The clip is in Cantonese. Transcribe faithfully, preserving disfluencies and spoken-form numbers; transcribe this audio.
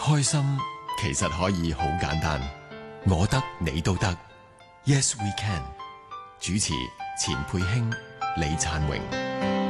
開心其實可以好簡單，我得你都得。Yes we can。主持錢佩卿、李燦榮。